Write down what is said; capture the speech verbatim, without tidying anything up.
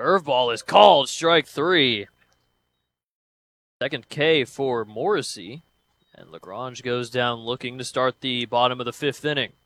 Curveball is called, strike three. Second K for Morrissey. And Lagrange goes down looking to start the bottom of the fifth inning.